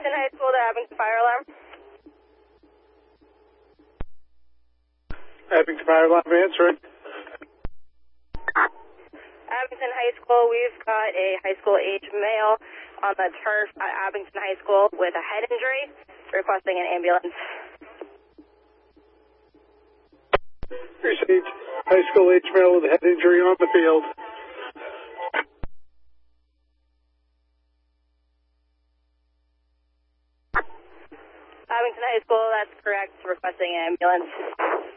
Abington High School to Abington Fire Alarm. Abington Fire Alarm answering. Abington High School, we've got a high school age male on the turf at Abington High School with a head injury, requesting an ambulance. Received. High school age male with a head injury on the field. Abington High School, that's correct, requesting an ambulance.